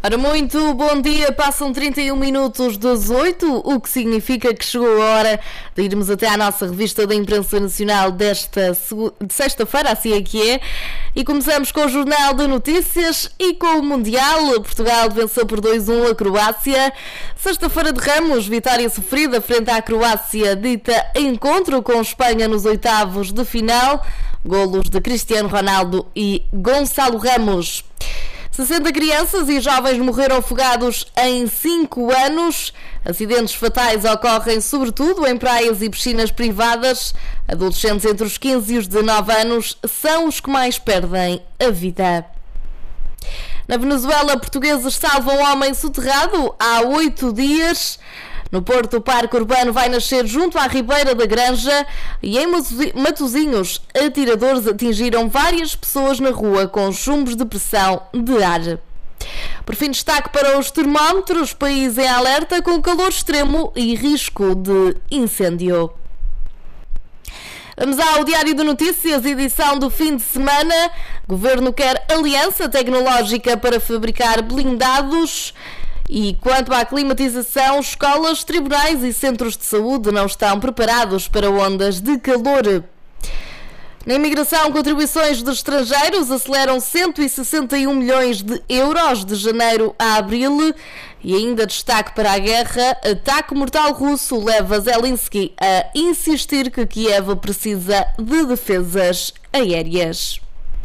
Ora, muito bom dia, passam 31 minutos das 8, o que significa que chegou a hora de irmos até à nossa revista da imprensa nacional desta sexta-feira, assim é que é, e começamos com o Jornal de Notícias e com o Mundial. Portugal venceu por 2-1 a Croácia. Sexta-feira de Ramos, vitória sofrida frente à Croácia, dita encontro com Espanha nos oitavos de final, golos de Cristiano Ronaldo e Gonçalo Ramos. 60 crianças e jovens morreram afogados em 5 anos. Acidentes fatais ocorrem sobretudo em praias e piscinas privadas. Adolescentes entre os 15 e os 19 anos são os que mais perdem a vida. Na Venezuela, portugueses salvam um homem soterrado há 8 dias. No Porto, o parque urbano vai nascer junto à Ribeira da Granja e em Matosinhos, atiradores atingiram várias pessoas na rua com chumbos de pressão de ar. Por fim, destaque para os termómetros, país em alerta com calor extremo e risco de incêndio. Vamos ao Diário de Notícias, edição do fim de semana. Governo quer aliança tecnológica para fabricar blindados. E quanto à climatização, escolas, tribunais e centros de saúde não estão preparados para ondas de calor. Na imigração, contribuições dos estrangeiros aceleram 161 milhões de euros de janeiro a abril. E ainda destaque para a guerra, ataque mortal russo leva Zelensky a insistir que Kiev precisa de defesas aéreas.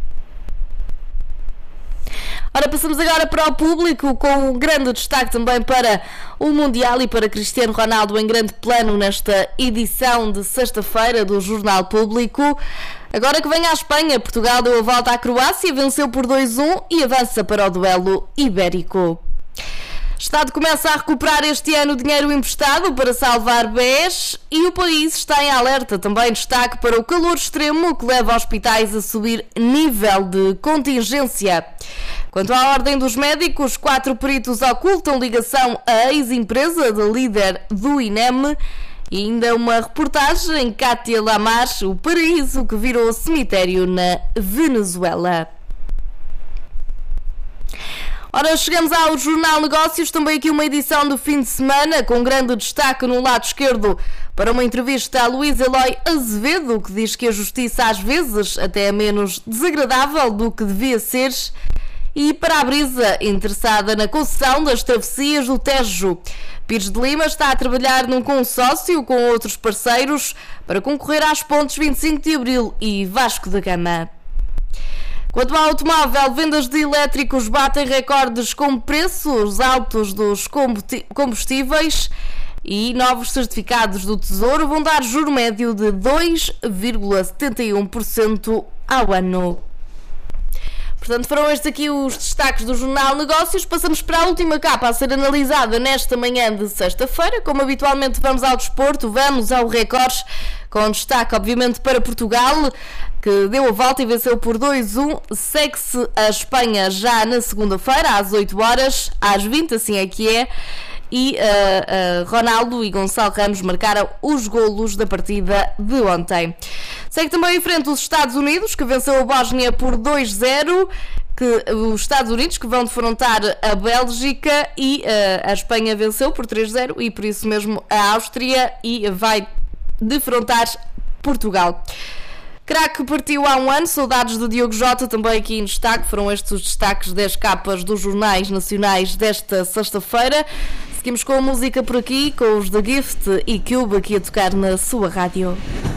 Ora, passamos agora para o público, com um grande destaque também para o Mundial e para Cristiano Ronaldo em grande plano nesta edição de sexta-feira do Jornal Público. Agora que vem à Espanha, Portugal deu a volta à Croácia, venceu por 2-1 e avança para o duelo ibérico. O Estado começa a recuperar este ano dinheiro emprestado para salvar bebés e o país está em alerta. Também destaque para o calor extremo que leva hospitais a subir nível de contingência. Quanto à ordem dos médicos, 4 peritos ocultam ligação à ex-empresa da líder do INEM. E ainda uma reportagem, Cátia Lamar, o paraíso que virou cemitério na Venezuela. Ora, chegamos ao Jornal Negócios, também aqui uma edição do fim de semana, com grande destaque no lado esquerdo para uma entrevista a Luís Eloy Azevedo, que diz que a justiça às vezes até é menos desagradável do que devia ser. E para a Brisa, interessada na concessão das travessias do Tejo. Pires de Lima está a trabalhar num consórcio com outros parceiros para concorrer às pontes 25 de Abril e Vasco da Gama. Quanto ao automóvel, vendas de elétricos batem recordes com preços altos dos combustíveis e novos certificados do Tesouro vão dar juro médio de 2,71% ao ano. Portanto, foram estes aqui os destaques do Jornal Negócios. Passamos para a última capa a ser analisada nesta manhã de sexta-feira. Como habitualmente, vamos ao desporto, vamos ao Records, com destaque, obviamente, para Portugal, que deu a volta e venceu por 2-1. Segue-se a Espanha já na segunda-feira, às 8 horas, às 20, assim é que é. E Ronaldo e Gonçalo Ramos marcaram os golos da partida de ontem. Segue também em frente os Estados Unidos, que venceu a Bósnia por 2-0, os Estados Unidos que vão defrontar a Bélgica, e a Espanha venceu por 3-0 e por isso mesmo a Áustria e vai defrontar Portugal. Craque partiu há um ano, saudades do Diogo Jota, também aqui em destaque. Foram estes os destaques das capas dos jornais nacionais desta sexta-feira. Seguimos com a música por aqui, com os The Gift e Cube aqui a tocar na sua rádio.